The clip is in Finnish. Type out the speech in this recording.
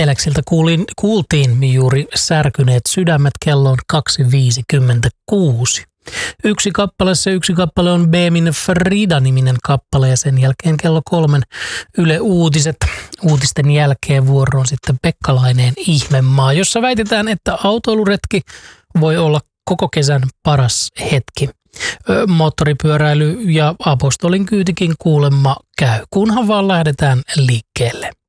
Teleksiltä kuultiin juuri Särkyneet sydämet, kello on 2.56. Yksi kappale on Beemin Frida-niminen kappale ja sen jälkeen kello 3 Yle Uutiset. Uutisten jälkeen vuoroon sitten Pekka Laineen Ihmemaa, jossa väitetään, että autoiluretki voi olla koko kesän paras hetki. Moottoripyöräily ja apostolin kyytikin kuulemma käy, kunhan vaan lähdetään liikkeelle.